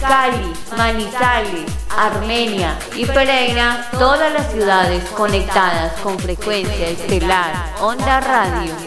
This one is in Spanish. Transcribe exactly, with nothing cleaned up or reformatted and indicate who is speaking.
Speaker 1: Cali, Manizales, Armenia y Pereira, todas las ciudades conectadas con frecuencia estelar Onda Radio.